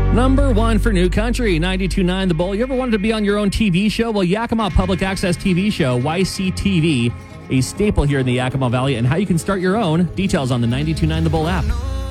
Number one for New Country, 92.9 The Bull. You ever wanted to be on your own TV show? Well, Yakima Public Access TV show, YCTV, a staple here in the Yakima Valley, and how you can start your own. Details on the 92.9 The Bull app.